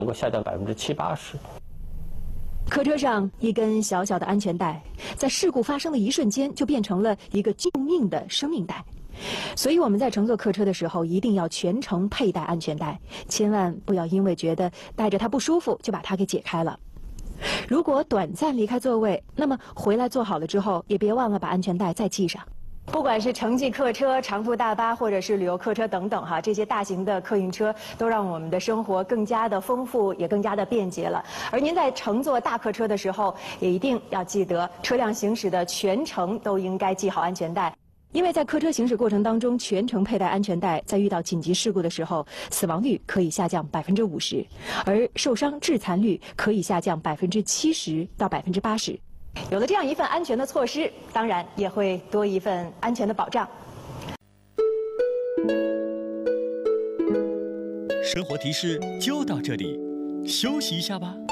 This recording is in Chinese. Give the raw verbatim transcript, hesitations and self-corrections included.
能够下降百分之七八十。 客车上一根小小的安全带，在事故发生的一瞬间就变成了一个救命的生命带。所以我们在乘坐客车的时候，一定要全程佩戴安全带，千万不要因为觉得戴着它不舒服就把它给解开了。如果短暂离开座位，那么回来坐好了之后，也别忘了把安全带再系上。不管是城际客车、长途大巴，或者是旅游客车等等哈，这些大型的客运车都让我们的生活更加的丰富，也更加的便捷了。而您在乘坐大客车的时候，也一定要记得，车辆行驶的全程都应该系好安全带。因为在客车行驶过程当中全程佩戴安全带，在遇到紧急事故的时候，死亡率可以下降百分之五十，而受伤致残率可以下降百分之七十到百分之八十。有了这样一份安全的措施，当然也会多一份安全的保障。 生活提示就到这里，休息一下吧。